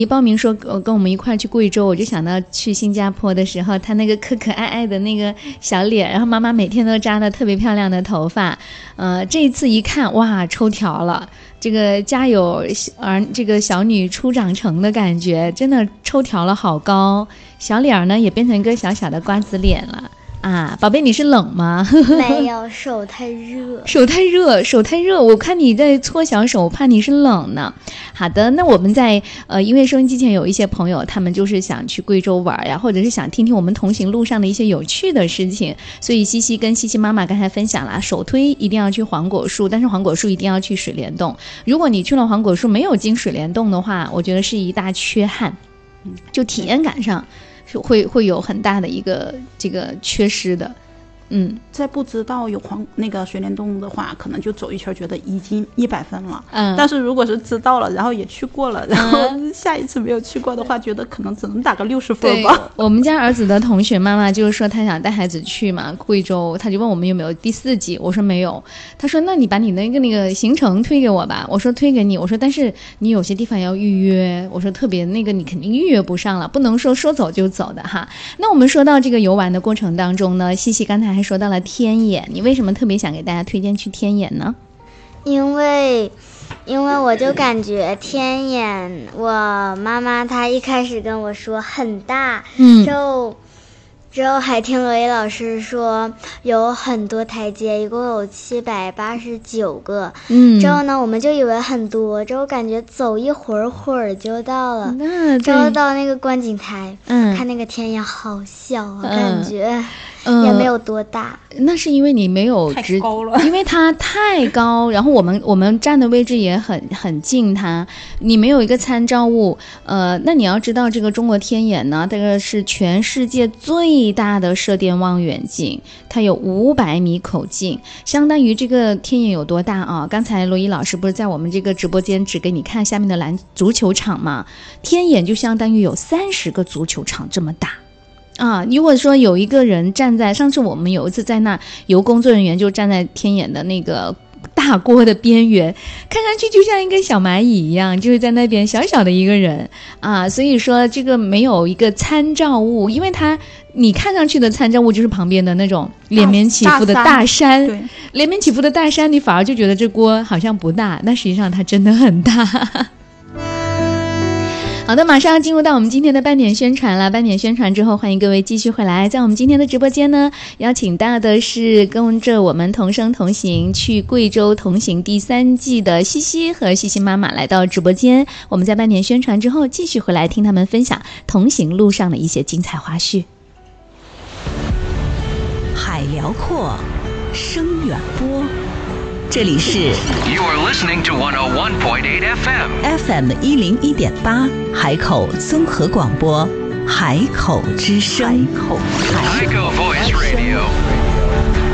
一报名说跟我们一块去贵州，我就想到去新加坡的时候，他那个可可爱爱的那个小脸，然后妈妈每天都扎的特别漂亮的头发，这一次一看，哇，抽条了，这个家有这个小女初长成的感觉，真的抽条了，好高，小脸呢也变成一个小小的瓜子脸了。啊，宝贝，你是冷吗？ 没有，手太热。 手太热，我看你在搓小手，我怕你是冷呢。好的，那我们在因为收音机前有一些朋友，他们就是想去贵州玩呀，或者是想听听我们同行路上的一些有趣的事情，所以西西跟西西妈妈刚才分享了，首推一定要去黄果树，但是黄果树一定要去水帘洞。如果你去了黄果树没有进水帘洞的话，我觉得是一大缺憾，就体验感上会有很大的一个这个缺失的。 在不知道有那个水帘洞的话，可能就走一圈觉得已经100分了。但是如果是知道了，然后也去过了，然后下一次没有去过的话，觉得可能只能打个60分吧。 我们家儿子的同学妈妈就是说她想带孩子去嘛贵州，他就问我们有没有第4季，我说没有。他说那你把你那个行程推给我吧，我说推给你，我说但是你有些地方要预约，我说特别那个你肯定预约不上了，不能说走就走的哈。那我们说到这个游玩的过程当中呢，西西刚才还说到了天眼，你为什么特别想给大家推荐去天眼呢？ 因为我就感觉天眼，我妈妈她一开始跟我说很大，之后还听罗伊老师说有很多台阶，一共有789个。之后呢，我们就以为很多，之后感觉走一会儿就到了。之后到那个观景台，看那个天眼好小啊，感觉也没有多大。 那是因为你没有太高了， 因为它太高，然后我们站的位置也很近，你没有一个参照物。那你要知道，这个中国天眼呢，这个是全世界最大的射电望远镜，它有500米口径，相当于这个天眼有多大啊？刚才罗伊老师不是在我们这个直播间指给你看下面的足球场吗？天眼就相当于有30个足球场这么大。如果说有一个人站在，上次我们有一次在那，有工作人员就站在天眼的那个大锅的边缘，看上去就像一个小蚂蚁一样，就是在那边小小的一个人所以说这个没有一个参照物，因为你看上去的参照物就是旁边的那种连绵起伏的大山，连绵起伏的大山，你反而就觉得这锅好像不大，但实际上它真的很大。好的，马上要进入到我们今天的半点宣传了。半点宣传之后，欢迎各位继续回来。在我们今天的直播间呢，邀请到的是跟着我们同声同行去贵州同行第3季的西西和西西妈妈来到直播间。我们在半点宣传之后，继续回来听他们分享同行路上的一些精彩花絮。 海辽阔，声远播。这里是 You are listening to 101.8 FM 101.8 海口综合广播，海口之声。 海口 Voice Radio。